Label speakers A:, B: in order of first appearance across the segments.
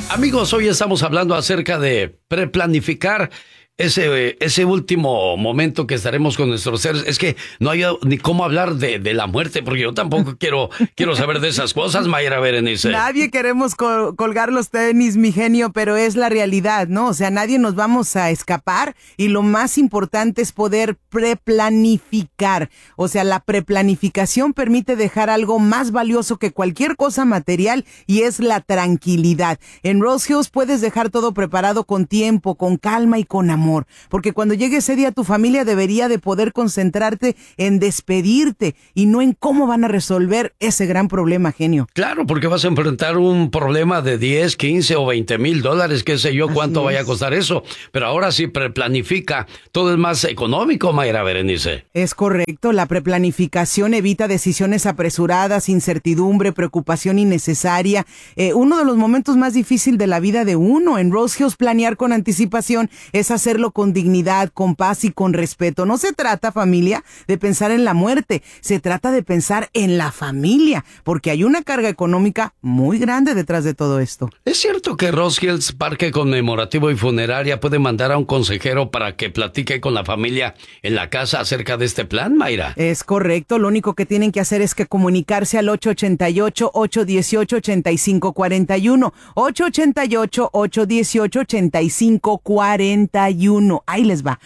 A: Amigos, hoy estamos hablando acerca de preplanificar ese último momento que estaremos con nuestros seres. Es que no hay ni cómo hablar de la muerte, porque yo tampoco quiero saber de esas cosas, Mayra Berenice.
B: Nadie queremos colgar los tenis, mi genio, pero es la realidad, ¿no? O sea, nadie nos vamos a escapar y lo más importante es poder preplanificar. O sea, la preplanificación permite dejar algo más valioso que cualquier cosa material y es la tranquilidad. En Rose Hills puedes dejar todo preparado con tiempo, con calma y con amor. Porque cuando llegue ese día tu familia debería de poder concentrarte en despedirte y no en cómo van a resolver ese gran problema, genio.
A: Claro, porque vas a enfrentar un problema de 10, 15 o 20 mil dólares, qué sé yo, cuánto vaya a costar eso. Pero ahora sí preplanifica, todo es más económico, Mayra Berenice.
B: Es correcto, la preplanificación evita decisiones apresuradas, incertidumbre, preocupación innecesaria. Uno de los momentos más difíciles de la vida de uno. En Rose Hills, planear con anticipación es hacerlo con dignidad, con paz y con respeto. No se trata, familia, de pensar en la muerte, se trata de pensar en la familia, porque hay una carga económica muy grande detrás de todo esto.
A: ¿Es cierto que Rose Hills Parque Conmemorativo y Funeraria puede mandar a un consejero para que platique con la familia en la casa acerca de este plan, Mayra?
B: Es correcto, lo único que tienen que hacer es que comunicarse al 888-818-8541, 888-818-8541. Ahí les va,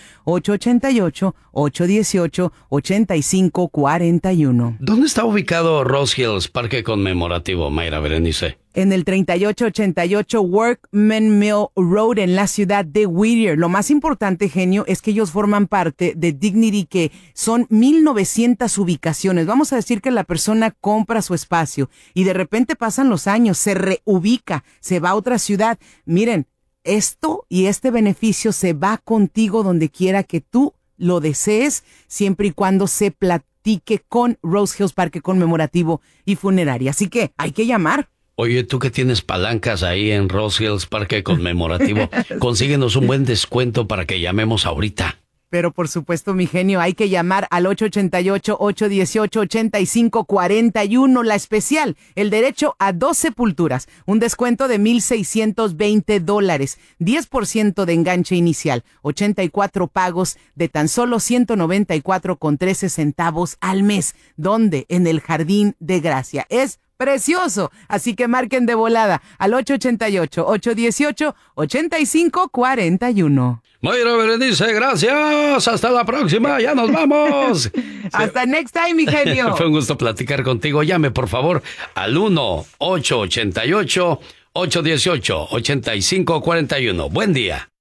B: 888-818-8541.
A: ¿Dónde está ubicado Rose Hills Parque Conmemorativo, Mayra Berenice?
B: En el 3888 Workman Mill Road en la ciudad de Whittier. Lo más importante, genio, es que ellos forman parte de Dignity, que son 1900 ubicaciones. Vamos a decir que la persona compra su espacio y de repente pasan los años, se reubica, se va a otra ciudad. Miren, esto y este beneficio se va contigo donde quiera que tú lo desees, siempre y cuando se platique con Rose Hills Parque Conmemorativo y Funeraria. Así que hay que llamar.
A: Oye, tú que tienes palancas ahí en Rose Hills Parque Conmemorativo, consíguenos un buen descuento para que llamemos ahorita.
B: Pero por supuesto, mi genio, hay que llamar al 888-818-8541, la especial, el derecho a 2 sepulturas, un descuento de $1,620, 10% de enganche inicial, 84 pagos de tan solo $194.13 al mes. ¿Dónde? En el Jardín de Gracia. Es precioso, así que marquen de volada al 888-818-8541.
A: Mayra Berenice, gracias. Hasta la próxima. Ya nos vamos.
B: Hasta next time, mi genio.
A: Fue un gusto platicar contigo. Llame, por favor, al 1-888-818-8541. Buen día.